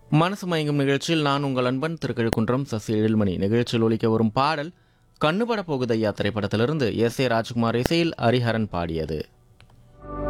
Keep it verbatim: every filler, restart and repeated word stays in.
மனசு மயங்கும் நிகழ்ச்சியில் நான் உங்கள் அன்பன் திருக்கிழக்குன்றம் சசி எழில்மணி. நிகழ்ச்சியில் ஒலிக்க வரும் பாடல் கண்ணுபட போகுதையா திரைப்படத்திலிருந்து எஸ் ஏ ராஜ்குமார் இசையில் ஹரிஹரன் பாடியது.